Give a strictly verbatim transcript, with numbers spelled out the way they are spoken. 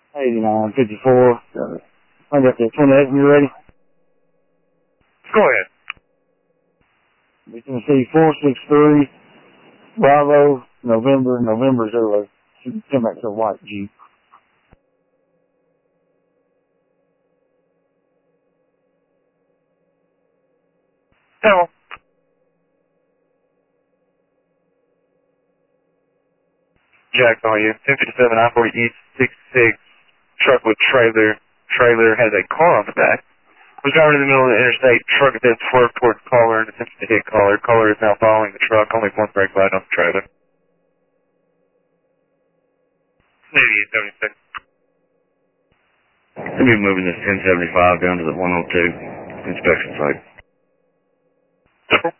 eighty-nine fifty-four. Uh, I got the twenty-eight. You ready? Go ahead. We can see four six three, Bravo, November, November zero. Come back to a white Jeep. Hello. Jack, how are you? ten fifty-seven I forty East six six, truck with trailer. Trailer has a car on the back. Was driving in the middle of the interstate. Truck then swerved towards caller and attempted to hit caller. Caller is now following the truck. Only one brake light on the trailer. eighty-eight seventy-six. Let me moving this ten seventy-five down to the one oh two inspection site.